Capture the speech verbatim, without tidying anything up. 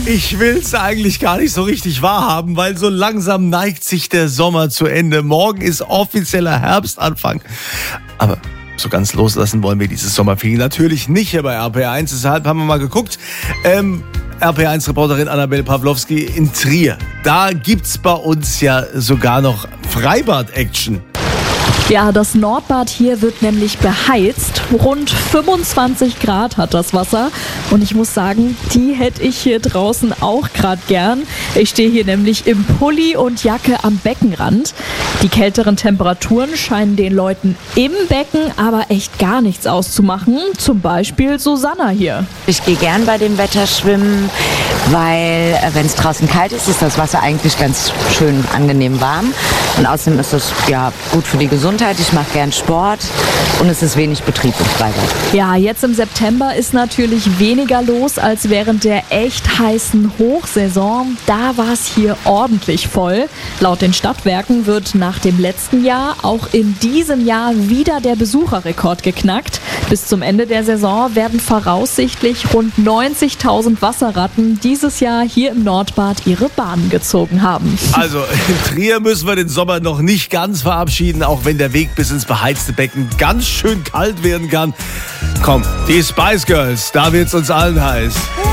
Ich will's eigentlich gar nicht so richtig wahrhaben, weil so langsam neigt sich der Sommer zu Ende. Morgen ist offizieller Herbstanfang. Aber so ganz loslassen wollen wir dieses Sommerferien natürlich nicht hier bei R P R eins. Deshalb haben wir mal geguckt. Ähm, R P R eins-Reporterin Annabelle Pawlowski in Trier. Da gibt's bei uns ja sogar noch Freibad-Action. Ja, das Nordbad hier wird nämlich beheizt. Rund fünfundzwanzig Grad hat das Wasser. Und ich muss sagen, die hätte ich hier draußen auch gerade gern. Ich stehe hier nämlich im Pulli und Jacke am Beckenrand. Die kälteren Temperaturen scheinen den Leuten im Becken aber echt gar nichts auszumachen. Zum Beispiel Susanna hier. Ich gehe gern bei dem Wetter schwimmen, weil äh, wenn es draußen kalt ist, ist das Wasser eigentlich ganz schön angenehm warm. Und außerdem ist es ja gut für die Gesundheit. Ich mache gern Sport und es ist wenig Betrieb im Freibad. Ja, jetzt im September ist natürlich weniger los als während der echt heißen Hochsaison. Da war es hier ordentlich voll. Laut den Stadtwerken wird nach dem letzten Jahr auch in diesem Jahr wieder der Besucherrekord geknackt. Bis zum Ende der Saison werden voraussichtlich rund neunzigtausend Wasserratten dieses Jahr hier im Nordbad ihre Bahnen gezogen haben. Also in Trier müssen wir den Sommer noch nicht ganz verabschieden, auch wenn der Weg bis ins beheizte Becken ganz schön kalt werden kann. Komm, die Spice Girls, da wird's uns allen heiß.